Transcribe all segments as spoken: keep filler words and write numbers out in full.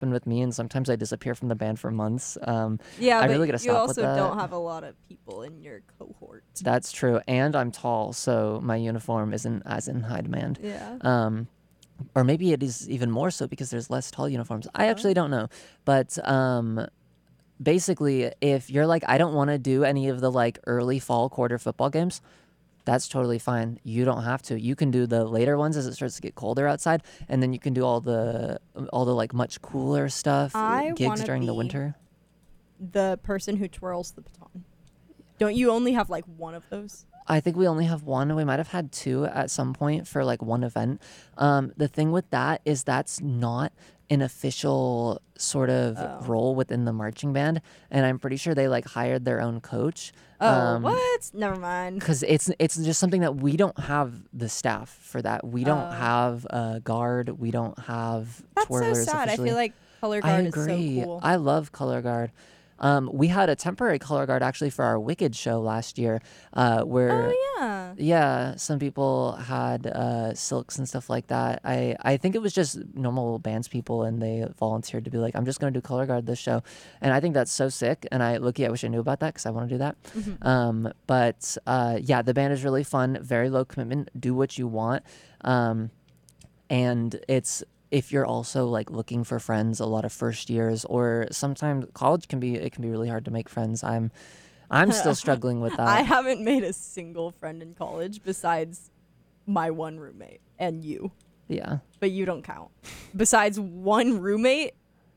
happened with me, and sometimes I disappear from the band for months. Um, Yeah, I but really gotta you stop with also that. don't have a lot of people in your cohort. That's true, and I'm tall, so my uniform isn't as in high demand. Yeah. Um, or maybe it is even more so because there's less tall uniforms. I actually Oh. don't know, but um, basically, if you're like, I don't want to do any of the like early fall quarter football games, that's totally fine. You don't have to. You can do the later ones as it starts to get colder outside, and then you can do all the all the like much cooler stuff, I gigs wanna during the be winter. The person who twirls the baton. Don't you only have like one of those? I think we only have one. We might have had two at some point for like one event. Um, the thing with that is that's not an official sort of Oh. role within the marching band, and I'm pretty sure they like hired their own coach. Oh, Um, what? Never mind. Because it's it's just something that we don't have the staff for that. We don't Oh. have a guard. We don't have That's twirlers so sad. I officially. feel like color I guard is so agree. cool. I love color guard. Um, we had a temporary color guard actually for our Wicked show last year, uh, where Oh yeah. yeah, some people had uh, silks and stuff like that. I, I think it was just normal bands people, and they volunteered to be like, I'm just going to do color guard this show. And I think that's so sick. And I, Loki, I wish I knew about that because I want to do that. Mhm. Um, but uh, yeah, the band is really fun, very low commitment, do what you want. Um, and it's, if you're also like looking for friends, a lot of first years, or sometimes college can be, it can be really hard to make friends. I'm, I'm still struggling with that. I haven't made a single friend in college besides my one roommate and you. Yeah. But you don't count. Besides one roommate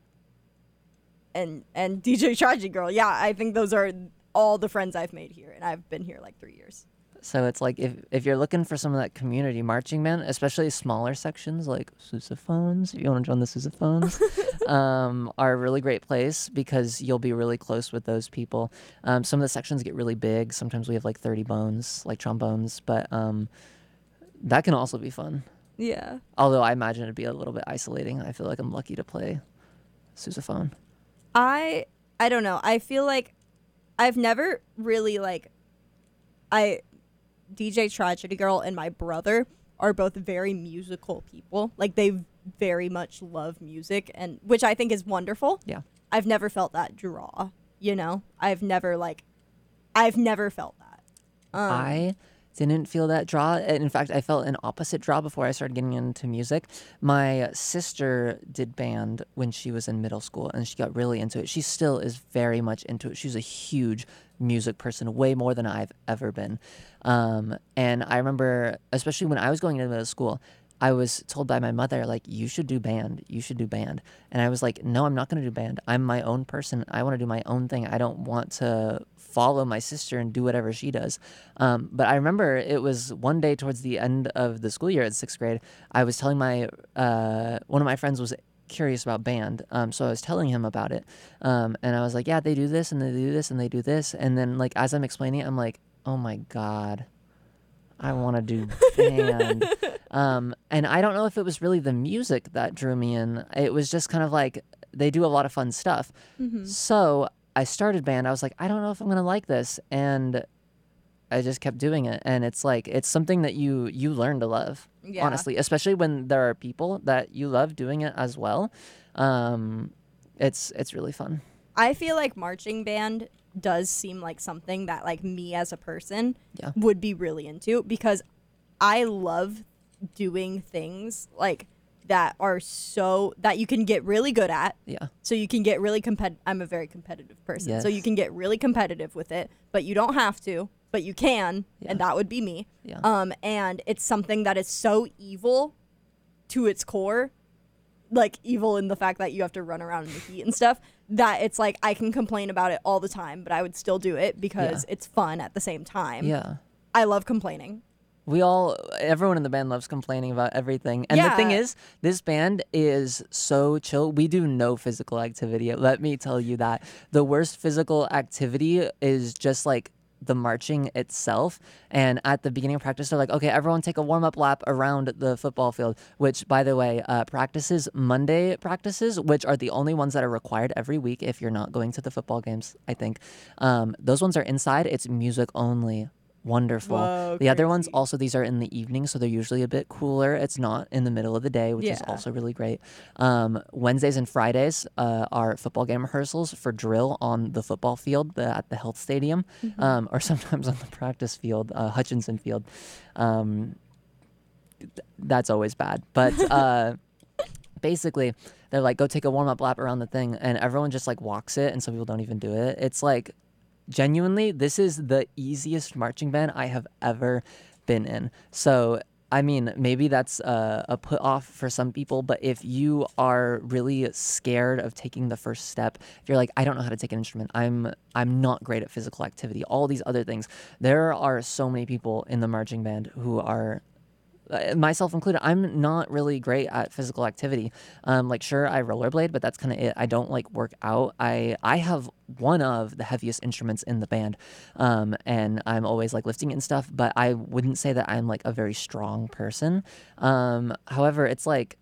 and and D J Tragic Girl. Yeah, I think those are all the friends I've made here, and I've been here like three years. So it's like if, if you're looking for some of that community marching band, especially smaller sections like sousaphones, if you want to join the sousaphones, um, are a really great place because you'll be really close with those people. Um, some of the sections get really big. Sometimes we have like thirty bones, like trombones, but um, that can also be fun. Yeah. Although I imagine it'd be a little bit isolating. I feel like I'm lucky to play sousaphone. I I don't know. I feel like I've never really like I D J Tragedy Girl and my brother are both very musical people. Like they very much love music, and which I think is wonderful. Yeah. I've never felt that draw, you know? I've never like I've never felt that. Um, I didn't feel that draw. And in fact, I felt an opposite draw before I started getting into music. My sister did band when she was in middle school, and she got really into it. She still is very much into it. She's a huge music person, way more than I've ever been. Um, and I remember, especially when I was going into middle school, I was told by my mother, like, you should do band. You should do band. And I was like, no, I'm not going to do band. I'm my own person. I want to do my own thing. I don't want to follow my sister and do whatever she does. Um, but I remember it was one day towards the end of the school year at sixth grade, I was telling my, uh, one of my friends was curious about band. Um, so I was telling him about it. Um, and I was like, yeah, they do this and they do this and they do this. And then like, as I'm explaining it, I'm like, oh my God, I want to do band. um, and I don't know if it was really the music that drew me in. It was just kind of like, they do a lot of fun stuff. mhm. So I started band. I was like, I don't know if I'm going to like this. And I just kept doing it. And it's like, it's something that you, you learn to love, Yeah. honestly, especially when there are people that you love doing it as well. Um, it's, it's really fun. I feel like marching band does seem like something that like me as a person Yeah. would be really into, because I love doing things like that are so that you can get really good at. Yeah. So you can get really competitive. I'm a very competitive person. So you Yes. can get really competitive with it, but you don't have to, but you can. Yeah. And that would be me. Yeah. Um, and it's something that is so evil to its core, like evil in the fact that you have to run around in the heat and stuff, that it's like I can complain about it all the time, but I would still do it because Yeah. it's fun at the same time. Yeah. I love complaining. We all, everyone in the band loves complaining about everything. And the thing Yeah. is, this band is so chill. We do no physical activity. Let me tell you that. The worst physical activity is just like the marching itself. And at the beginning of practice, they're like, okay, everyone take a warm up lap around the football field, which, by the way, uh, practices, Monday practices, which are the only ones that are required every week if you're not going to the football games, I think. Um, those ones are inside. It's music only. wonderful. Whoa, The other ones crazy. also, these are in the evening, so they're usually a bit cooler. It's not in the middle of the day, which is Yeah. also really great. Um, Wednesdays and Fridays uh, are football game rehearsals for drill on the football field the, at the health stadium, Mhm. um, or sometimes on the practice field, uh, Hutchinson Field. Um, th- that's always bad, but. Uh, Basically, they're like, go take a warm up lap around the thing, and everyone just like walks it, and some people don't even do it. It's like, genuinely, this is the easiest marching band I have ever been in. So, I mean, maybe that's a, a put off for some people, but if you are really scared of taking the first step, if you're like, I don't know how to take an instrument, I'm I'm not great at physical activity, all these other things, there are so many people in the marching band who are uh, myself included, I'm not really great at physical activity. Um, like, sure, I rollerblade, but that's kind of it. I don't like work out. I I have one of the heaviest instruments in the band, um, and I'm always like lifting it and stuff. But I wouldn't say that I'm like a very strong person. Um, however, it's like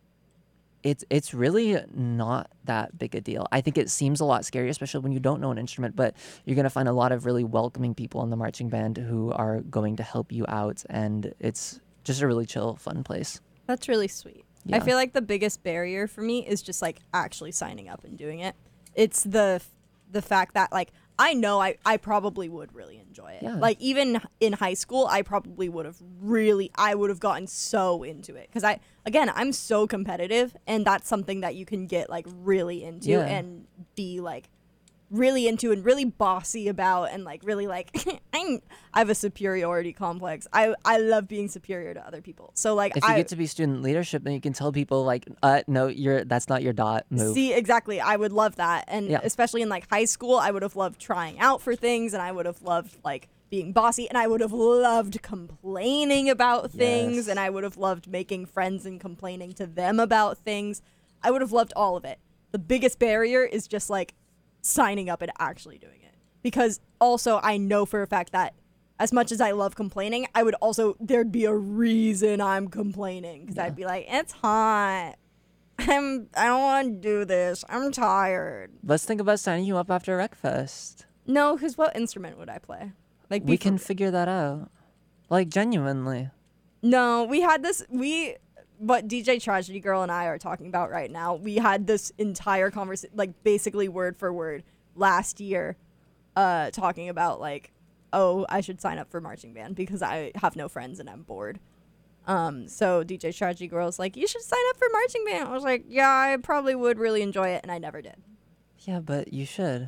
it's it's really not that big a deal. I think it seems a lot scary, especially when you don't know an instrument, but you're gonna find a lot of really welcoming people in the marching band who are going to help you out, and it's just a really chill, fun place. That's really sweet. Yeah. I feel like the biggest barrier for me is just like actually signing up and doing it. It's the the fact that like I know I, I probably would really enjoy it. Yeah. Like even in high school, I probably would have really I would have gotten so into it because I again I'm so competitive, and that's something that you can get like really into Yeah. and be like really into and really bossy about, and like really like I'm I have a superiority complex. I I love being superior to other people. So like If you I get to be student leadership, then you can tell people like, uh, no, you're that's not your dot. Move. see exactly. I would love that, and Yeah. especially in like high school, I would have loved trying out for things, and I would have loved like being bossy, and I would have loved complaining about things, Yes. and I would have loved making friends and complaining to them about things. I would have loved all of it. The biggest barrier is just like signing up and actually doing it, because also I know for a fact that as much as I love complaining, I would also there'd be a reason I'm complaining, because Yeah. I'd be like, it's hot. I'm I don't want to do this. I'm tired. Let's think about signing you up after Wreckfest. No, because what instrument would I play? Like We be can for- figure that out. Like, genuinely. No, we had this. We what D J Tragedy Girl and I are talking about right now. We had this entire conversation, like basically word for word, last year, uh, talking about like, oh, I should sign up for marching band because I have no friends and I'm bored. Um, so D J Tragedy Girl's like, you should sign up for marching band. I was like, yeah, I probably would really enjoy it, and I never did. Yeah, but you should.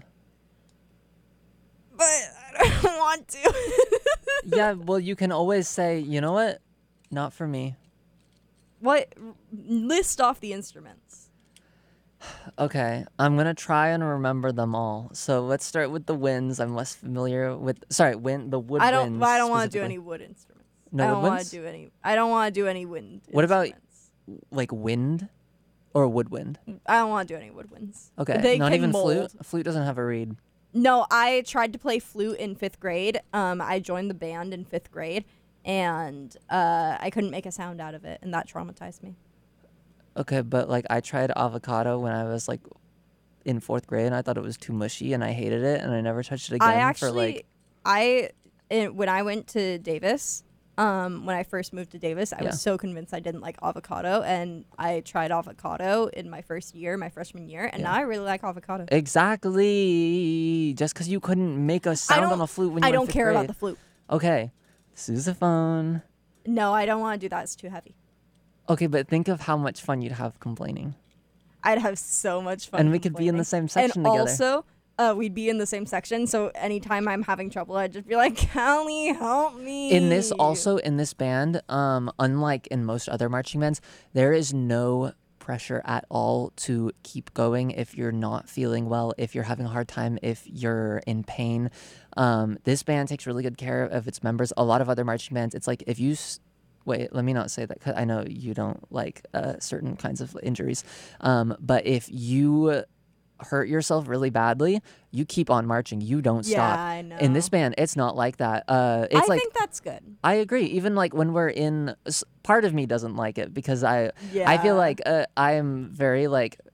But I don't want to. Yeah, well, you can always say, you know what? Not for me. What? List off the instruments. Okay, I'm gonna try and remember them all. So let's start with the winds. I'm less familiar with. Sorry, wind. The wood. I don't. I don't want to do specifically. any wood instruments. No I don't want woodwinds? to do any. I don't want to do any wind. What about- instruments. Like wind, or woodwind. I don't want to do any woodwinds. Okay, They not can even mold. flute. Flute doesn't have a reed. No, I tried to play flute in fifth grade. Um, I joined the band in fifth grade, and uh, I couldn't make a sound out of it, and that traumatized me. Okay, but like I tried avocado when I was like in fourth grade, and I thought it was too mushy, and I hated it, and I never touched it again I actually, for like. I in, when I went to Davis, um, when I first moved to Davis, I Yeah. was so convinced I didn't like avocado, and I tried avocado in my first year, my freshman year, and Yeah. now I really like avocado. Exactly. Just because you couldn't make a sound on don't- a flute when you I were in don't fifth care grade. about the flute. Okay, sousaphone. No, I don't want to do that. It's too heavy. Okay, but think of how much fun you'd have complaining. I'd have so much fun. And we could be in the complaining. same section and together. also, uh, we'd be in the same section. So anytime I'm having trouble, I'd just be like, "Callie, help me." In this, also in this band, um, unlike in most other marching bands, there is no pressure at all to keep going if you're not feeling well, if you're having a hard time, if you're in pain. Um, this band takes really good care of its members. A lot of other marching bands, it's like if you s- wait, let me not say that 'cause I know you don't like uh, certain kinds of injuries. Um, but if you hurt yourself really badly, you keep on marching. You don't Yeah, stop. I know. In this band, it's not like that. Uh, it's I like think that's good. I agree. Even like when we're in, s- part of me doesn't like it because I, I feel Yeah. like uh, I am very like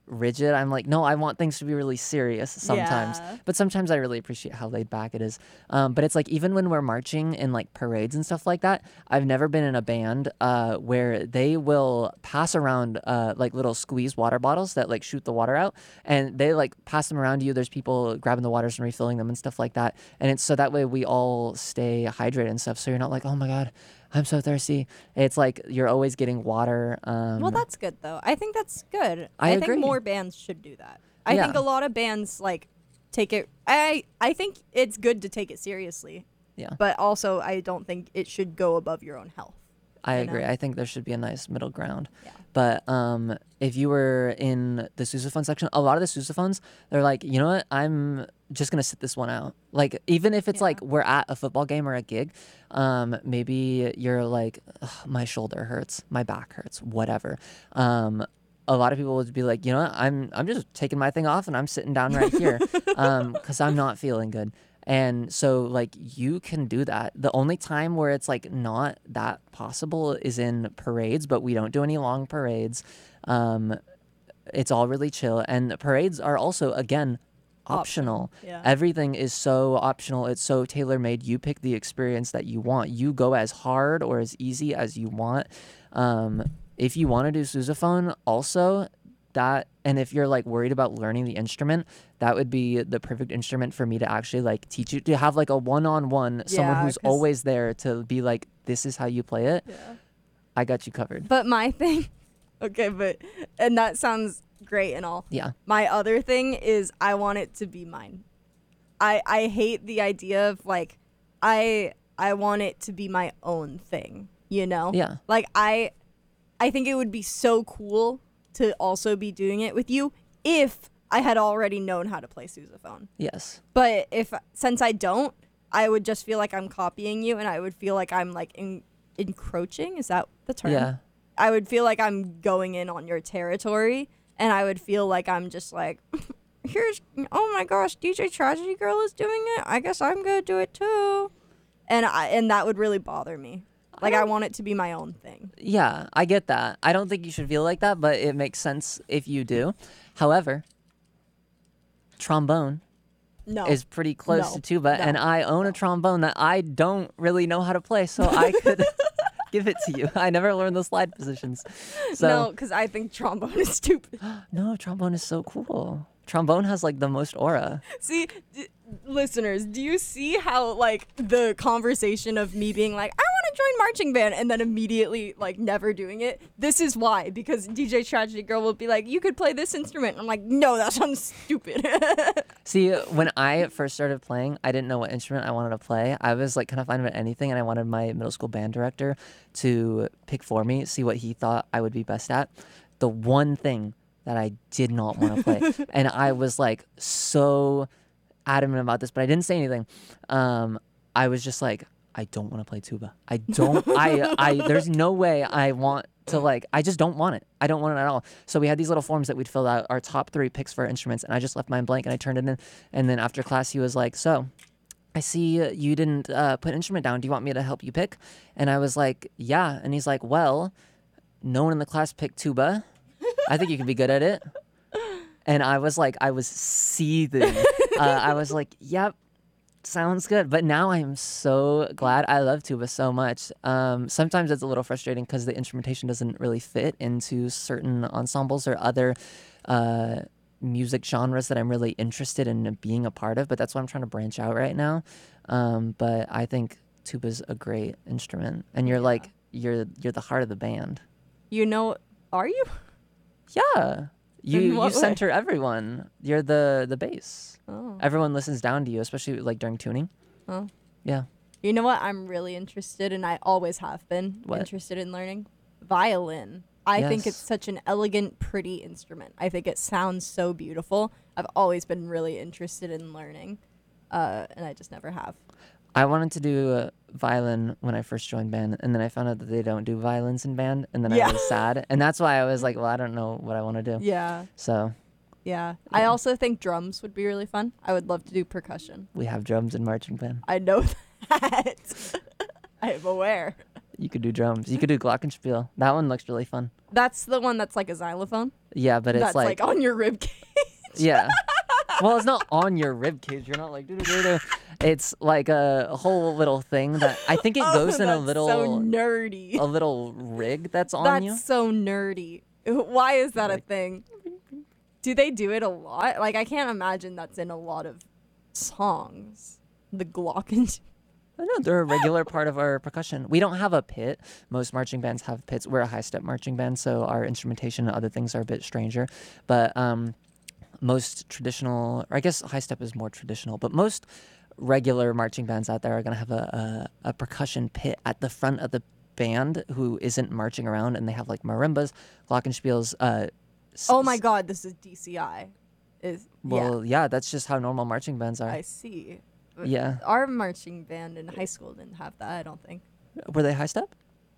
rigid. I'm like, no, I want things to be really serious sometimes. Yeah. But sometimes I really appreciate how laid back it is. Um, but it's like even when we're marching in like parades and stuff like that, I've never been in a band uh, where they will pass around uh, like little squeeze water bottles that like shoot the water out, and they like pass them around you. There's people grabbing the waters and refilling them and stuff like that. And it's so that way we all stay hydrated and stuff. So you're not like, oh my God, I'm so thirsty. It's like you're always getting water. Um, Well, that's good though. I think that's good. I I, agree. think more bands should do that. I Yeah. think a lot of bands like take it. I I think it's good to take it seriously, yeah, but also I don't think it should go above your own health. I you agree. know? I think there should be a nice middle ground. Yeah. But um, if you were in the sousaphone section, a lot of the sousaphones, they're like, you know what? I'm just gonna sit this one out. Like even if it's Yeah. like we're at a football game or a gig, um, maybe you're like, "Ugh, my shoulder hurts, my back hurts, whatever. Um, a lot of people would be like, you know what? I'm I'm just taking my thing off and I'm sitting down right here, um, because I'm not feeling good. And so like you can do that. The only time where it's like not that possible is in parades, but we don't do any long parades. Um, it's all really chill, and parades are also again optional. Yeah. Everything is so optional. It's so tailor made. You pick the experience that you want. You go as hard or as easy as you want. Um, if you want to do sousaphone, also that, and if you're like worried about learning the instrument, that would be the perfect instrument for me to actually like teach you, to have like a one-on-one, someone Yeah, who's 'cause- always there to be like, this is how you play it. Yeah. I got you covered. But my thing, okay, but and that sounds great and all. Yeah. My other thing is I want it to be mine. I I hate the idea of like I I want it to be my own thing, you know? Yeah. Like I I think it would be so cool to also be doing it with you if I had already known how to play sousaphone. Yes. But if since I don't, I would just feel like I'm copying you and I would feel like I'm like in, encroaching, is that the term? Yeah. I would feel like I'm going in on your territory, and I would feel like I'm just like, here's, oh my gosh, D J Tragedy Girl is doing it. I guess I'm gonna do it too, and I and that would really bother me. Like I want it to be my own thing. Yeah, I get that. I don't think you should feel like that, but it makes sense if you do. However, trombone No, is pretty close No. to tuba, No. and I own a trombone that I don't really know how to play, so I could give it to you. I never learned the slide positions. So no, because I think trombone is stupid. no, trombone is so cool. Trombone has like the most aura. See, d- listeners, do you see how like the conversation of me being like, I want to join marching band, and then immediately like never doing it? This is why, because D J Tragedy Girl will be like, you could play this instrument. I'm like, no, that sounds stupid. See, when I first started playing, I didn't know what instrument I wanted to play. I was like kind of fine with anything, and I wanted my middle school band director to pick for me, see what he thought I would be best at. The one thing that I did not want to play, and I was like so adamant about this, but I didn't say anything. Um, I was just like, I don't want to play tuba. I don't. I. I. There's no way I want to like. I just don't want it. I don't want it at all. So we had these little forms that we'd fill out, our top three picks for our instruments, and I just left mine blank and I turned it in. And then after class, he was like, "So, I see uh, you didn't uh, put instrument down. Do you want me to help you pick?" And I was like, "Yeah." And he's like, "Well, no one in the class picked tuba. I think you could be good at it." And I was like, I was seething. uh, I was like, "Yep, sounds good." But now I am so glad. I love tuba so much. Um, sometimes it's a little frustrating because the instrumentation doesn't really fit into certain ensembles or other uh, music genres that I'm really interested in being a part of. But that's why I'm trying to branch out right now. Um, but I think tuba's a great instrument, and you're Yeah. like you're you're the heart of the band. You know, are you? Yeah. You In you what way? center everyone. You're the the bass. Oh. Everyone listens down to you, especially like during tuning. Oh. Yeah. You know what? I'm really interested, and I always have been What? interested in learning violin. I think it's Yes. such an elegant, pretty instrument. I think it sounds so beautiful. I've always been really interested in learning, uh, and I just never have. I wanted to do uh, violin when I first joined band, and then I found out that they don't do violins in band, and then Yeah. I was sad, and that's why I was like, well, I don't know what I want to do. Yeah, So yeah. I Yeah. also think drums would be really fun. I would love to do percussion. we have drums in marching band. I know that. I am aware. You could do drums. You could do glockenspiel. That one looks really fun. That's the one that's like a xylophone. Yeah, but it's That's like, like, on your rib cage. yeah. Well, it's not on your rib cage. You're not like doo doo doo. It's like a, a whole little thing that I think it Oh, goes in a that's little so nerdy. a little rig that's on That's you. so nerdy. Why is that Like- a thing? Do they do it a lot? Like, I can't imagine that's in a lot of songs. The glocken. I know they're a regular part of our percussion. We don't have a pit. Most marching bands have pits. We're a high step marching band, so our instrumentation and other things are a bit stranger. But um, most traditional, or I guess high step is more traditional, but most regular marching bands out there are going to have a, a, a percussion pit at the front of the band who isn't marching around, and they have like marimbas, glockenspiels. Uh, s- Oh my s- god, this is D C I. Is Well, yeah, that's just how normal marching bands yeah, are. I see. But Yeah. Our marching band in high school didn't have that, I don't think. Were they high step?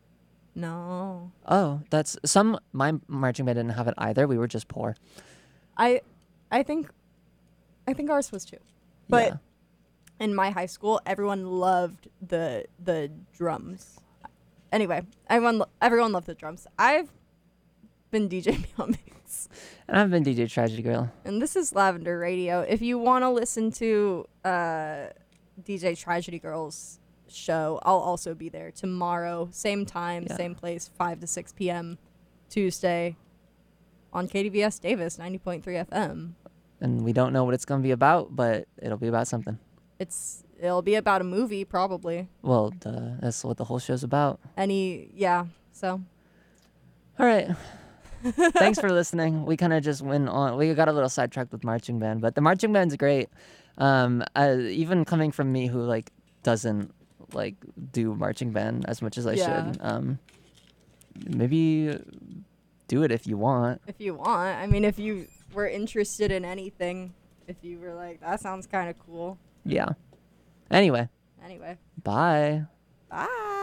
No. Oh, that's some. My marching band didn't have it either. We were just poor. I I think I think ours was too. But Yeah. in my high school, everyone loved the the drums. Anyway, everyone lo- everyone loved the drums. I've been DJing on Mix, And I've been D J Tragedy Girl. and this is Lavender Radio. If you want to listen to uh, D J Tragedy Girl's show, I'll also be there tomorrow, same time, Yeah. same place, five to six p.m. Tuesday on K D V S Davis ninety point three F M. And we don't know what it's going to be about, but it'll be about something. It's it'll be about a movie probably. Well, duh, that's what the whole show's about. Any yeah. So All right. Thanks for listening. We kind of just went on. We got a little sidetracked with marching band, but the marching band's great. Um, uh, even coming from me, who like doesn't like do marching band as much as I Yeah. should. Um, maybe do it if you want. if you want, I mean, if you were interested in anything, if you were like, that sounds kind of cool. Yeah. Anyway, Anyway, bye. bye.